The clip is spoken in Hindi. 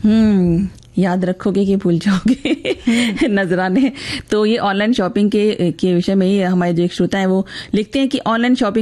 याद रखोगे कि भूल जाओगे नजराने। तो ये ऑनलाइन शॉपिंग के विषय में ही हमारे जो एक श्रोता है वो लिखते हैं कि ऑनलाइन शॉपिंग